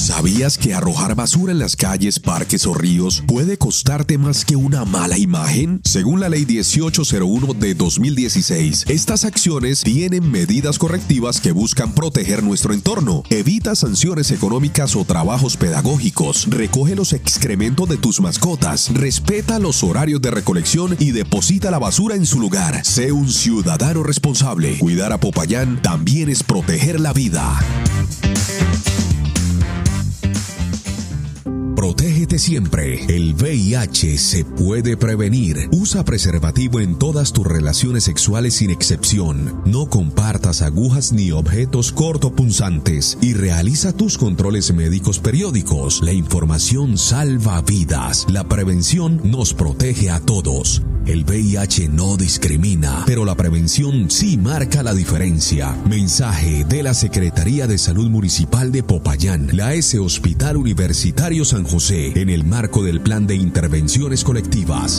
¿Sabías que arrojar basura en las calles, parques o ríos puede costarte más que una mala imagen? Según la Ley 1801 de 2016, estas acciones tienen medidas correctivas que buscan proteger nuestro entorno. Evita sanciones económicas o trabajos pedagógicos. Recoge los excrementos de tus mascotas. Respeta los horarios de recolección y deposita la basura en su lugar. Sé un ciudadano responsable. Cuidar a Popayán también es proteger la vida. Protégete siempre. El VIH se puede prevenir. Usa preservativo en todas tus relaciones sexuales sin excepción. No compartas agujas ni objetos cortopunzantes y realiza tus controles médicos periódicos. La información salva vidas. La prevención nos protege a todos. El VIH no discrimina, pero la prevención sí marca la diferencia. Mensaje de la Secretaría de Salud Municipal de Popayán, la S. Hospital Universitario San José, en el marco del Plan de Intervenciones Colectivas.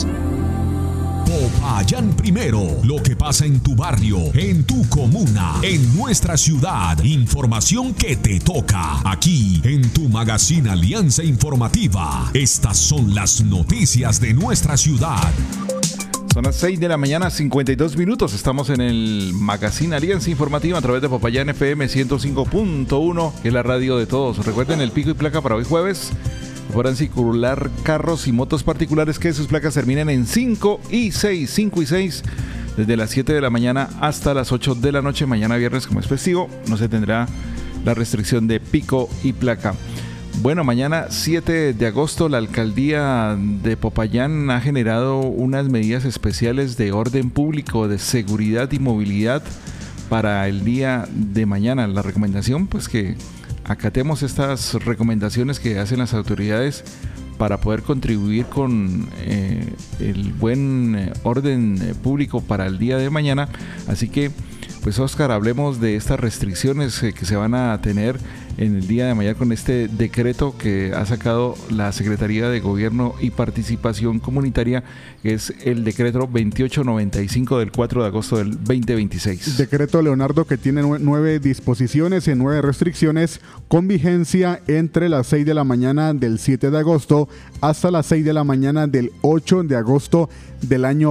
Popayán primero, lo que pasa en tu barrio, en tu comuna, en nuestra ciudad. Información que te toca, aquí en tu Magazine Alianza Informativa. Estas son las noticias de nuestra ciudad. Son las 6 de la mañana, 52 minutos. Estamos en el Magazine Alianza Informativa a través de Popayán FM 105.1, que es la radio de todos. Recuerden el pico y placa para hoy jueves. Podrán circular carros y motos particulares que sus placas terminen en 5 y 6, 5 y 6, desde las 7 de la mañana hasta las 8 de la noche. Mañana viernes, como es festivo, no se tendrá la restricción de pico y placa. Bueno, mañana 7 de agosto la alcaldía de Popayán ha generado unas medidas especiales de orden público, de seguridad y movilidad para el día de mañana. La recomendación, pues que acatemos estas recomendaciones que hacen las autoridades para poder contribuir con el buen orden público para el día de mañana. Así que, pues Oscar, hablemos de estas restricciones que se van a tener en el día de mañana con este decreto que ha sacado la Secretaría de Gobierno y Participación Comunitaria, que es el decreto 2895 del 4 de agosto del 2026. Decreto, Leonardo, que tiene 9 disposiciones y 9 restricciones con vigencia entre las 6 de la mañana del 7 de agosto hasta las 6 de la mañana del 8 de agosto del año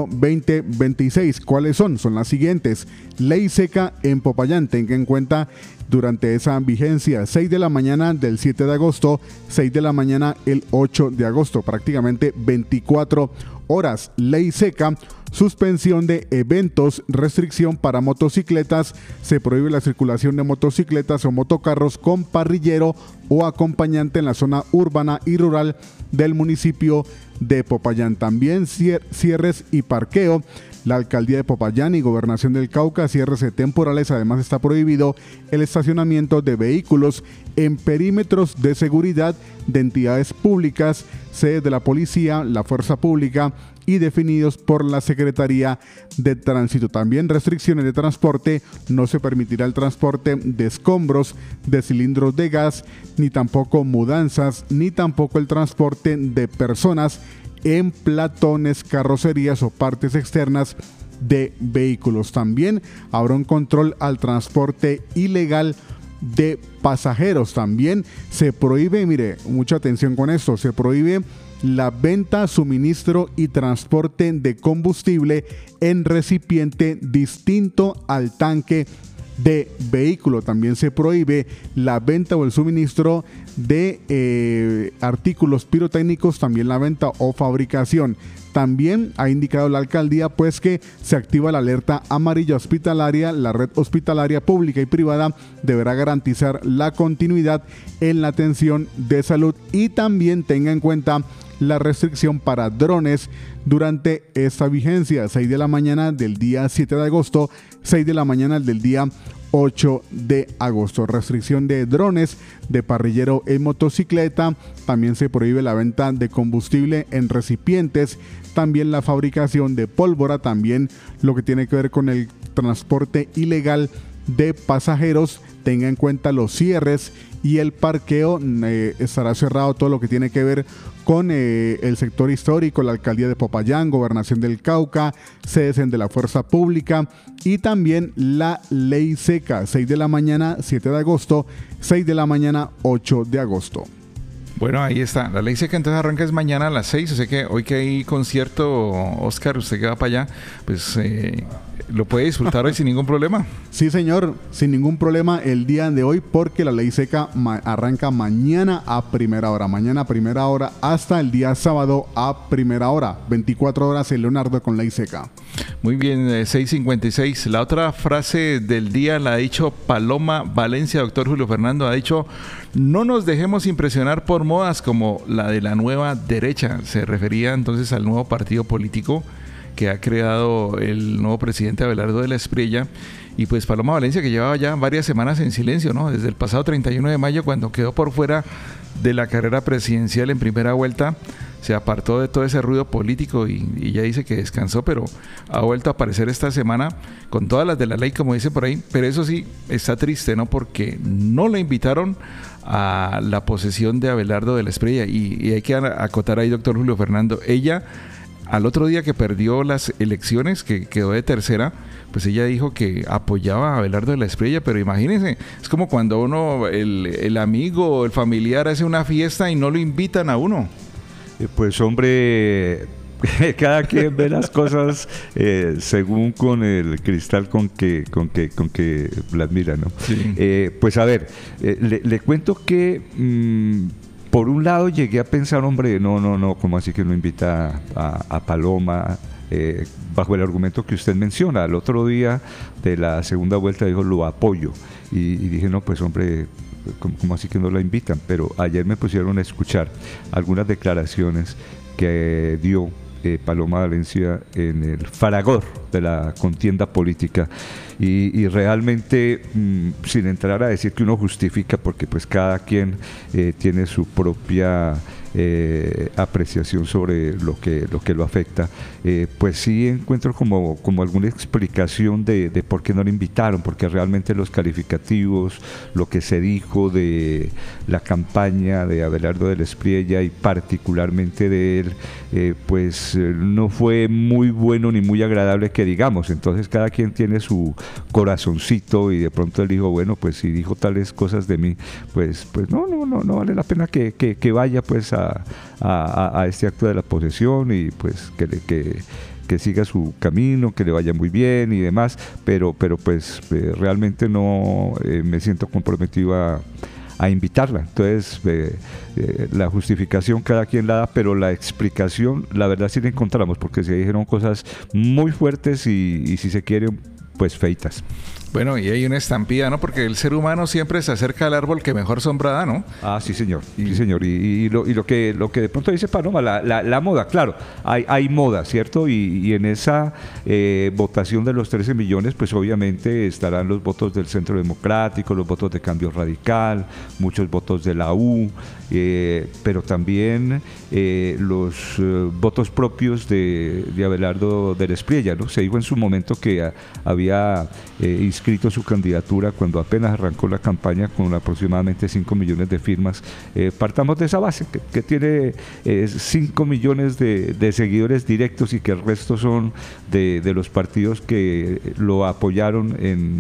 2026. ¿Cuáles son? Son las siguientes. Ley seca en Popayán. Tenga en cuenta durante esa vigencia, 6 de la mañana del 7 de agosto, 6 de la mañana el 8 de agosto, prácticamente 24 horas. Ley seca, suspensión de eventos, restricción para motocicletas, se prohíbe la circulación de motocicletas o motocarros con parrillero o acompañante en la zona urbana y rural del municipio de Popayán. También cierres y parqueo. La alcaldía de Popayán y Gobernación del Cauca, cierres temporales. Además está prohibido el estacionamiento de vehículos en perímetros de seguridad de entidades públicas, sede de la policía, la fuerza pública y definidos por la Secretaría de Tránsito. También restricciones de transporte. No se permitirá el transporte de escombros, de cilindros de gas, ni tampoco mudanzas, ni tampoco el transporte de personas en platones, carrocerías o partes externas de vehículos. También habrá un control al transporte ilegal de pasajeros. También se prohíbe, mire, mucha atención con esto, se prohíbe la venta, suministro y transporte de combustible en recipiente distinto al tanque de vehículo. También se prohíbe la venta o el suministro de artículos pirotécnicos, también la venta o fabricación. También ha indicado la alcaldía pues que se activa la alerta amarilla hospitalaria. La red hospitalaria pública y privada deberá garantizar la continuidad en la atención de salud, y también tenga en cuenta la restricción para drones durante esta vigencia, 6 de la mañana del día 7 de agosto, 6 de la mañana del día 8 de agosto. Restricción de drones de parrillero en motocicleta. También se prohíbe la venta de combustible en recipientes. También la fabricación de pólvora. También lo que tiene que ver con el transporte ilegal de pasajeros. Tenga en cuenta los cierres y el parqueo. Estará cerrado todo lo que tiene que ver con el sector histórico, la alcaldía de Popayán, Gobernación del Cauca, sedes de la Fuerza Pública y también la ley seca, 6 de la mañana, 7 de agosto, 6 de la mañana, 8 de agosto. Bueno, ahí está. La ley seca entonces arranca es mañana a las 6, o sea que hoy que hay concierto, Oscar, usted que va para allá, pues lo puede disfrutar hoy sin ningún problema. Sí, señor, sin ningún problema el día de hoy, porque la ley seca arranca mañana a primera hora. Mañana a primera hora hasta el día sábado a primera hora. 24 horas en Leonardo con ley seca. Muy bien, 6:56. La otra frase del día la ha dicho Paloma Valencia, doctor Julio Fernando. Ha dicho: no nos dejemos impresionar por modas como la de la nueva derecha. Se refería entonces al nuevo partido político que ha creado el nuevo presidente Abelardo de la Espriella. Y pues Paloma Valencia, que llevaba ya varias semanas en silencio, ¿no? Desde el pasado 31 de mayo, cuando quedó por fuera de la carrera presidencial en primera vuelta, se apartó de todo ese ruido político y ya dice que descansó, pero ha vuelto a aparecer esta semana con todas las de la ley, como dicen por ahí. Pero eso sí, está triste, ¿no? Porque no la invitaron a la posesión de Abelardo de la Espriella. Y hay que acotar ahí, doctor Julio Fernando, ella, al otro día que perdió las elecciones, que quedó de tercera, pues ella dijo que apoyaba a Abelardo de la Espriella, pero imagínense, es como cuando uno, el amigo o el familiar hace una fiesta y no lo invitan a uno. Pues hombre, cada quien ve las cosas según con el cristal con que las mira, ¿no? Sí. Pues a ver, le cuento que por un lado llegué a pensar, hombre, no, ¿cómo así que no invita a Paloma? Bajo el argumento que usted menciona, al otro día de la segunda vuelta dijo: lo apoyo, y dije: no, pues hombre, ¿cómo así que no la invitan? Pero ayer me pusieron a escuchar algunas declaraciones que dio Paloma Valencia en el fragor de la contienda política, y realmente, sin entrar a decir que uno justifica, porque pues cada quien tiene su propia apreciación sobre lo que lo afecta, pues sí encuentro como alguna explicación de por qué no le invitaron, porque realmente los calificativos, lo que se dijo de la campaña de Abelardo de la Espriella y particularmente de él, pues no fue muy bueno ni muy agradable que digamos. Entonces cada quien tiene su corazoncito, y de pronto él dijo: bueno, pues si dijo tales cosas de mí, pues no vale la pena que vaya pues a este acto de la posesión, y pues que siga su camino, que le vaya muy bien y demás, pero pues realmente no me siento comprometido a invitarla. Entonces la justificación cada quien la da, pero la explicación, la verdad sí la encontramos, porque se dijeron cosas muy fuertes y si se quiere, pues feitas. Bueno, y hay una estampida, ¿no? Porque el ser humano siempre se acerca al árbol que mejor sombra da, ¿no? Ah, sí, señor. Sí, señor. Y lo que de pronto dice Paloma, la moda, claro, hay moda, ¿cierto? Y en esa votación de los 13 millones, pues obviamente estarán los votos del Centro Democrático, los votos de Cambio Radical, muchos votos de la U, pero también los votos propios de Abelardo de la Espriella, ¿no? Se dijo en su momento que había inscrito su candidatura cuando apenas arrancó la campaña con aproximadamente 5 millones de firmas. Partamos de esa base, que tiene 5 millones de seguidores directos, y que el resto son de los partidos que lo apoyaron en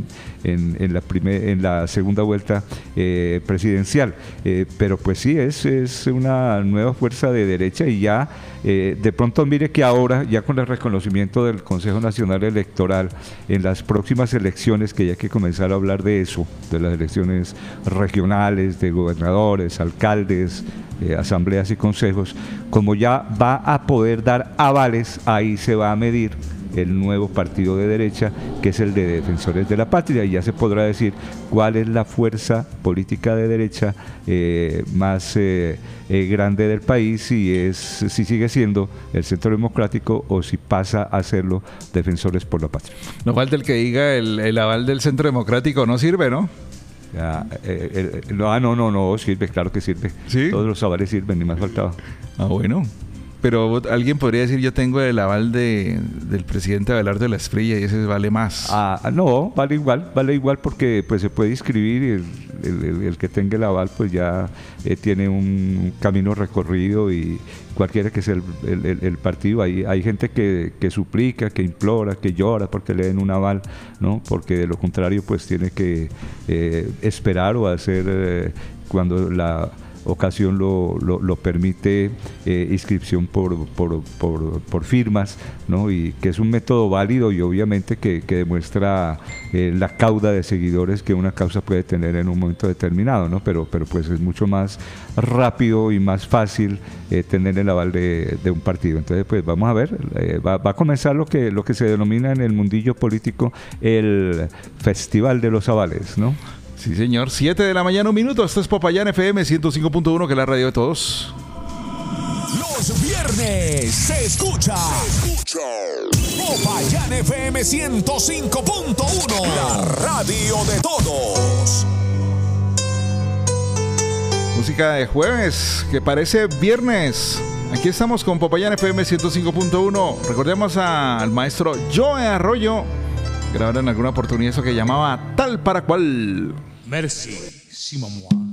la segunda vuelta presidencial. Pero pues sí, es una nueva fuerza de derecha, y ya de pronto mire que ahora, ya con el reconocimiento del Consejo Nacional Electoral, en las próximas elecciones, que ya hay que comenzar a hablar de eso, de las elecciones regionales, de gobernadores, alcaldes, asambleas y consejos, como ya va a poder dar avales, ahí se va a medir el nuevo partido de derecha, que es el de Defensores de la Patria, y ya se podrá decir cuál es la fuerza política de derecha más grande del país, si sigue siendo el Centro Democrático o si pasa a serlo Defensores por la Patria. No falta el que diga el aval del Centro Democrático no sirve, ¿no? No, sirve, claro que sirve. ¿Sí? Todos los avales sirven, ni más faltaba. Ah, bueno. pero alguien podría decir, yo tengo el aval del presidente Abelardo de la Espriella y ese vale más. No, vale igual porque pues se puede inscribir y el que tenga el aval pues ya tiene un camino recorrido, y cualquiera que sea el partido, hay gente que suplica, que implora, que llora porque le den un aval, ¿no? Porque de lo contrario pues tiene que esperar o hacer cuando la ocasión lo permite, inscripción por firmas, ¿no? Y que es un método válido y obviamente que demuestra la cauda de seguidores que una causa puede tener en un momento determinado, ¿no? Pero pues es mucho más rápido y más fácil tener el aval de un partido. Entonces pues vamos a ver, va a comenzar lo que se denomina en el mundillo político el Festival de los Avales, ¿no? Sí, señor. 7 de la mañana, 1 minuto. Esto es Popayán FM 105.1, que es la radio de todos. Los viernes se escucha Popayán FM 105.1, la radio de todos. Música de jueves, que parece viernes. Aquí estamos con Popayán FM 105.1. Recordemos al maestro Joe Arroyo. Grabaron en alguna oportunidad eso que llamaba Tal para Cual. Merci, si maman.